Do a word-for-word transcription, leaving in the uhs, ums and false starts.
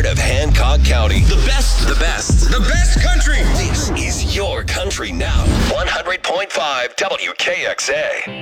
heart of Hancock County. The best, The best. The best country. this is your country now. one hundred point five W K X A.